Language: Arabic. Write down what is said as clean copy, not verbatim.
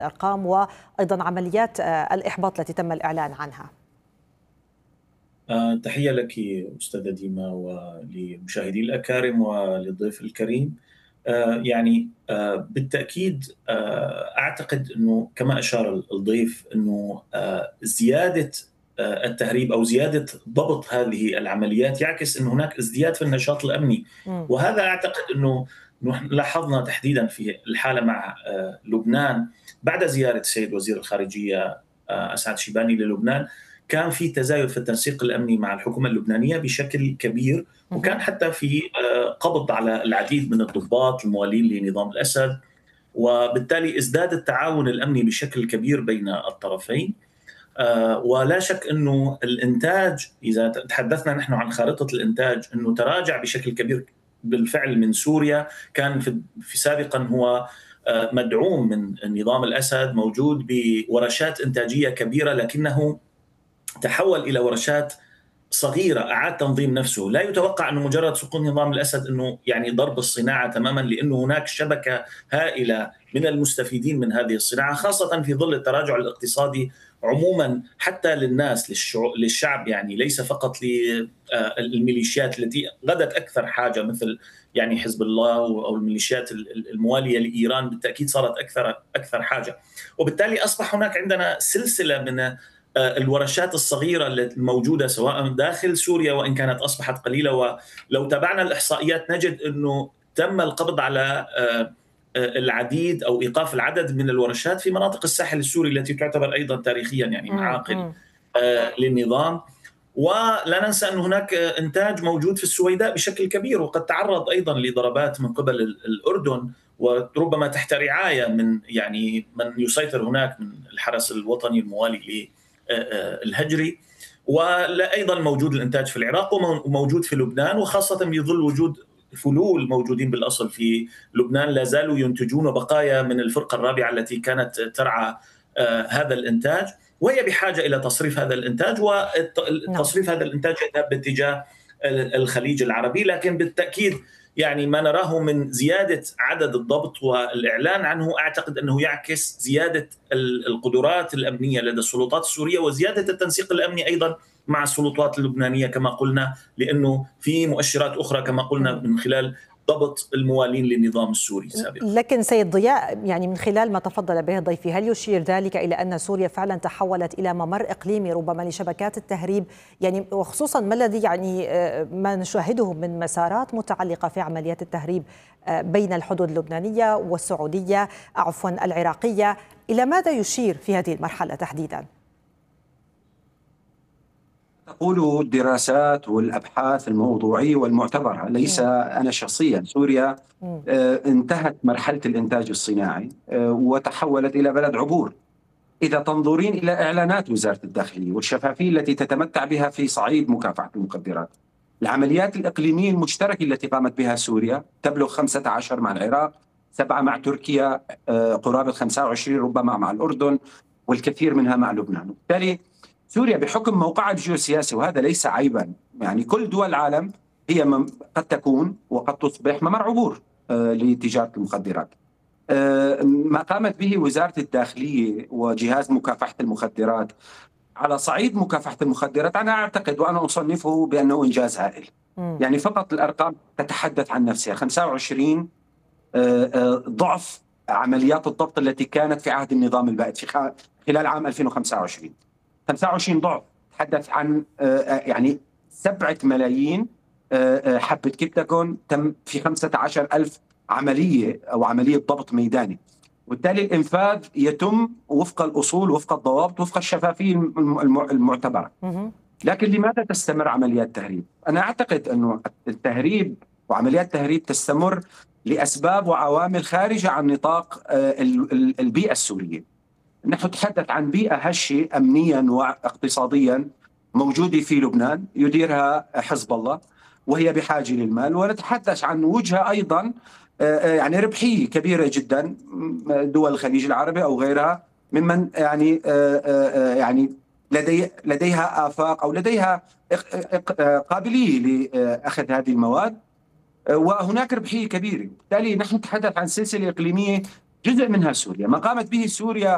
الأرقام وأيضا عمليات الإحباط التي تم الإعلان عنها. تحية لك أستاذة ديما ولمشاهدي الأكارم وللضيف الكريم. بالتأكيد أعتقد أنه كما أشار الضيف أنه زيادة التهريب أو زيادة ضبط هذه العمليات يعكس أن هناك ازدياد في النشاط الأمني. وهذا أعتقد أنه لاحظنا تحديدا في الحالة مع لبنان بعد زيارة السيد وزير الخارجية أسعد شيباني للبنان. كان في تزايد في التنسيق الأمني مع الحكومة اللبنانية بشكل كبير، وكان حتى في قبض من العديد من الضباط الموالين لنظام الأسد، وبالتالي ازداد التعاون الأمني بشكل كبير بين الطرفين. ولا شك أنه الإنتاج، إذا تحدثنا نحن عن خارطة الإنتاج، أنه تراجع بشكل كبير بالفعل من سوريا. كان في سابقا هو مدعوم من نظام الأسد، موجود بورشات إنتاجية كبيرة، لكنه تحول إلى ورشات صغيرة، أعاد تنظيم نفسه. لا يتوقع أنه مجرد سقوط نظام الأسد أنه يعني ضرب الصناعة تماما، لأنه هناك شبكة هائلة من المستفيدين من هذه الصناعة، خاصة في ظل التراجع الاقتصادي عموما حتى للناس للشعب، يعني ليس فقط للميليشيات التي غدت أكثر حاجة، مثل يعني حزب الله أو الميليشيات الموالية لإيران بالتأكيد صارت أكثر حاجة. وبالتالي أصبح هناك عندنا سلسلة من الورشات الصغيرة الموجودة سواء داخل سوريا وإن كانت أصبحت قليلة. ولو تابعنا الإحصائيات نجد أنه تم القبض على العديد أو إيقاف العدد من الورشات في مناطق الساحل السوري التي تعتبر أيضا تاريخيا يعني معاقل للنظام. ولا ننسى أن هناك إنتاج موجود في السويداء بشكل كبير، وقد تعرض أيضا لضربات من قبل الأردن، وربما تحت رعاية من من يسيطر هناك من الحرس الوطني الموالي الهجري. وأيضا موجود الإنتاج في العراق وموجود في لبنان، وخاصة بظل وجود فلول موجودين بالأصل في لبنان لا زالوا ينتجون بقايا من الفرقة الرابعة التي كانت ترعى هذا الإنتاج، وهي بحاجة إلى تصريف هذا الإنتاج، وتصريف هذا الإنتاج يذهب باتجاه الخليج العربي. لكن بالتأكيد يعني ما نراه من زيادة عدد الضبط والإعلان عنه أعتقد أنه يعكس زيادة القدرات الأمنية لدى السلطات السورية، وزيادة التنسيق الأمني أيضا مع السلطات اللبنانية كما قلنا، لأنه في مؤشرات أخرى كما قلنا من خلال ضبط الموالين للنظام السوري سابقا. لكن سيد ضياء، يعني من خلال ما تفضل به ضيفي، هل يشير ذلك إلى أن سوريا فعلا تحولت إلى ممر إقليمي ربما لشبكات التهريب؟ يعني وخصوصا ما الذي ما نشاهده من مسارات متعلقة في عمليات التهريب بين الحدود اللبنانية والسعودية العراقية، إلى ماذا يشير في هذه المرحلة تحديدا؟ تقول الدراسات والأبحاث الموضوعية والمعتبرة، ليس أنا شخصيا. سوريا انتهت مرحلة الإنتاج الصناعي وتحولت إلى بلد عبور. إذا تنظرين إلى إعلانات وزارة الداخلية والشفافية التي تتمتع بها في صعيد مكافحة المخدرات، العمليات الإقليمية المشتركة التي قامت بها سوريا تبلغ 15 مع العراق، 7 مع تركيا، قرابة 25 ربما مع الأردن، والكثير منها مع لبنان. وبالتالي سوريا بحكم موقعها الجيوسياسي، وهذا ليس عيبا، يعني كل دول العالم هي قد تكون وقد تصبح ممر عبور لتجارة المخدرات. ما قامت به وزارة الداخلية وجهاز مكافحة المخدرات على صعيد مكافحة المخدرات، أنا أعتقد وأنا أصنفه بأنه إنجاز هائل. يعني فقط الأرقام تتحدث عن نفسها. 25 ضعف عمليات الضبط التي كانت في عهد النظام البائد في خلال عام 2025. 25 ضعف. تحدث عن يعني 7 ملايين حبة كبتاغون تم في 15,000 عملية أو عملية ضبط ميداني. وبالتالي الإنفاذ يتم وفق الأصول، وفق الضوابط، وفق الشفافية المعتبرة. لكن لماذا تستمر عمليات التهريب؟ أنا أعتقد أنه التهريب وعمليات التهريب تستمر لأسباب وعوامل خارجة عن نطاق البيئة السورية. نحن نتحدث عن بيئة هشة أمنيا واقتصاديا موجودة في لبنان يديرها حزب الله، وهي بحاجة للمال. ونتحدث عن وجهة أيضا يعني ربحية كبيرة جدا، دول الخليج العربي أو غيرها ممن يعني لديها آفاق أو لديها قابلية لأخذ هذه المواد، وهناك ربحية كبيرة. بالتالي نحن نتحدث عن سلسلة إقليمية جزء منها سوريا. ما قامت به سوريا